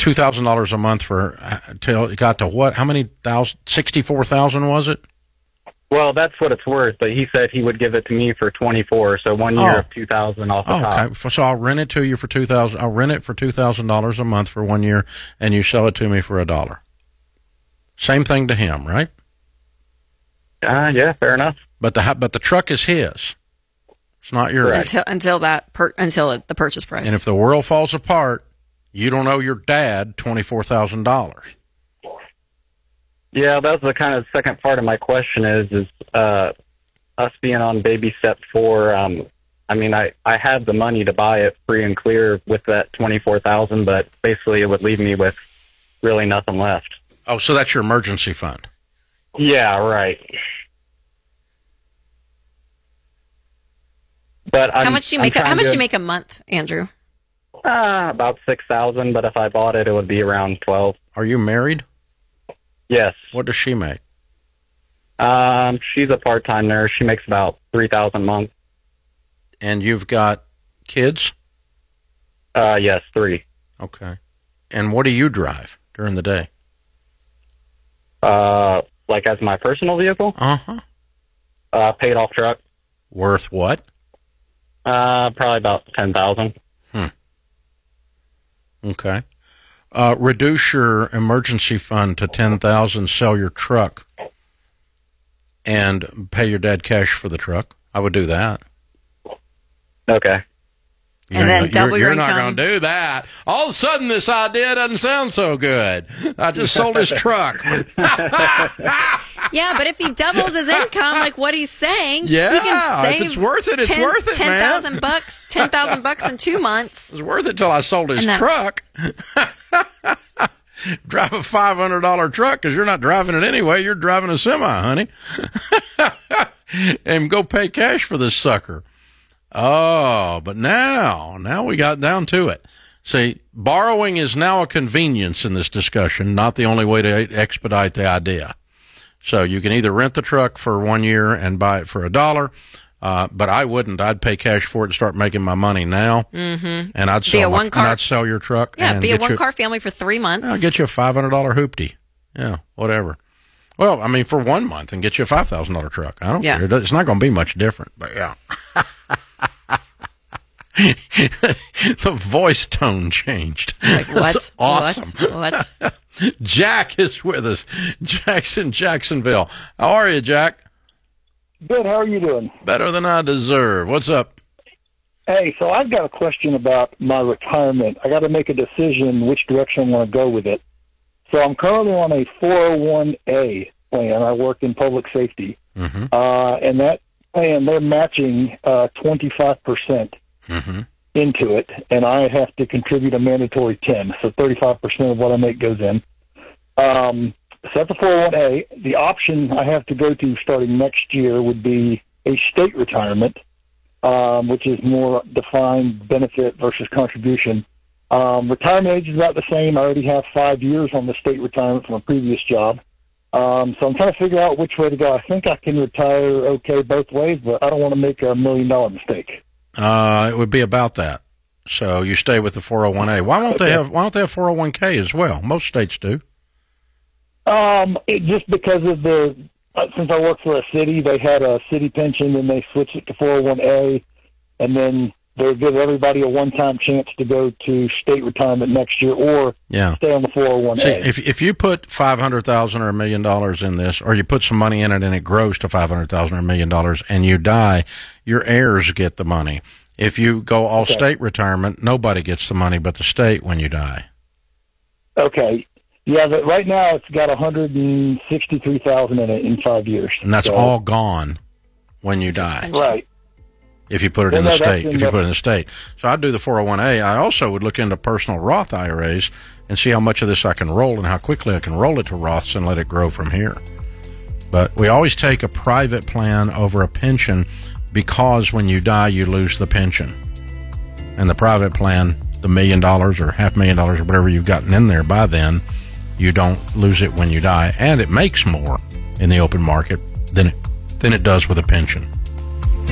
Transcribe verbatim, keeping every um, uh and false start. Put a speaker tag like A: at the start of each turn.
A: two thousand dollars a month for, till it got to what? How many thousand? sixty-four thousand was it?
B: Well, that's what it's worth, but he said he would give it to me for twenty-four, so one year
A: Oh.
B: of two thousand off the
A: Oh,
B: top.
A: okay. So I'll rent it to you for two thousand. I'll rent it for two thousand dollars a month for one year, and you sell it to me for a dollar. Same thing to him, right?
B: Uh, yeah, fair enough.
A: But the but the truck is his. It's not yours.
B: Right.
C: Until until that per, until the purchase price.
A: And if the world falls apart, you don't owe your dad twenty-four thousand dollars.
B: Yeah, that's the kind of second part of my question is, is uh, us being on baby step four, um, I mean, I, I had the money to buy it free and clear with that twenty-four thousand dollars, but basically it would leave me with really nothing left.
A: Oh, so that's your emergency fund.
B: Yeah, right. But
C: how
B: I'm,
C: much do you
B: I'm
C: make? A, how
B: trying
C: much
B: to-
C: do you make a month, Andrew?
B: Uh, about six thousand, but if I bought it, it would be around twelve.
A: Are you married?
B: Yes.
A: What does she make?
B: Um, she's a part-time nurse. She makes about three thousand a month.
A: And you've got kids?
B: Uh, yes, three.
A: Okay. And what do you drive during the day?
B: Uh, like as my personal vehicle?
A: Uh-huh.
B: Uh, paid off truck.
A: Worth what?
B: Uh, probably about ten thousand.
A: Hmm. Okay. Uh, reduce your emergency fund to ten thousand. Sell your truck, and pay your dad cash for the truck. I would do that.
B: Okay.
C: And
A: You're,
C: then
A: you're,
C: double your
A: You're not
C: income.
A: going to do that. All of a sudden, this idea doesn't sound so good. I just sold his truck.
C: Yeah, but if he doubles his income, like what he's saying,
A: Yeah,
C: he can
A: if
C: save
A: it's worth it, it's
C: ten,
A: worth it,
C: ten
A: man.
C: thousand bucks, ten thousand bucks in two months.
A: It's worth it till I sold his
C: And that-
A: truck. Drive a five hundred dollars truck because you're not driving it anyway. You're driving a semi, honey. And go pay cash for this sucker. Oh, but now, now we got down to it. See, borrowing is now a convenience in this discussion, not the only way to expedite the idea. So you can either rent the truck for one year and buy it for a dollar, uh, but I wouldn't. I'd pay cash for it and start making my money now.
C: Mm-hmm.
A: And I'd
C: Be
A: sell
C: a
A: my,
C: one car-
A: and I'd sell your truck.
C: Yeah,
A: and
C: be a
A: get you-
C: one-car family for three months.
A: I'll get you a five hundred dollars hoopty. Yeah, whatever. Well, I mean, for one month and get you a five thousand dollars truck. I don't
C: Yeah.
A: care. It's not going to be much different, but yeah. The voice tone changed.
C: Like, what?
A: That's awesome.
C: What? What?
A: Jack is with us. Jack's in Jacksonville. How are you, Jack?
D: Good. How are you doing?
A: Better than I deserve. What's up?
D: Hey, so I've got a question about my retirement. I got to make a decision which direction I want to go with it. So I'm currently on a four oh one A plan. I work in public safety.
A: Mm-hmm.
D: Uh, and that plan, they're matching uh, twenty-five percent
A: Mm-hmm.
D: into it, and I have to contribute a mandatory ten. So thirty-five percent of what I make goes in. Um, so that's a four oh one A. The option I have to go to starting next year would be a state retirement, um, which is more defined benefit versus contribution. Um, retirement age is about the same. I already have five years on the state retirement from a previous job. Um, so I'm trying to figure out which way to go. I think I can retire okay both ways, but I don't want to make a million dollar mistake.
A: Uh, it would be about that. So you stay with the four oh one A. Why won't
D: Okay.
A: they have? Why don't they have four oh one K as well? Most states do.
D: Um, it, just because of the, uh, since I work for a city, they had a city pension, and they switched it to four oh one A, and then they give everybody a one-time chance to go to state retirement next year or
A: Yeah.
D: stay on the four oh one A.
A: See, if if you put five hundred thousand or a million dollars in this, or you put some money in it and it grows to five hundred thousand or a million dollars, and you die, your heirs get the money. If you go all
D: Okay.
A: state retirement, nobody gets the money but the state when you die.
D: Okay. Yeah, but right now it's got one hundred sixty-three thousand in it in five years.
A: And that's
D: So-
A: all gone when you die.
D: Right.
A: If you put it
D: Yeah,
A: in the
D: no, that's
A: state,
D: in
A: if you
D: the-
A: put it in the state. So I'd do the four oh one A. I also would look into personal Roth I R As and see how much of this I can roll and how quickly I can roll it to Roths and let it grow from here. But we always take a private plan over a pension because when you die, you lose the pension. And the private plan, the million dollars or half million dollars or whatever you've gotten in there by then, you don't lose it when you die. And it makes more in the open market than it, than it does with a pension.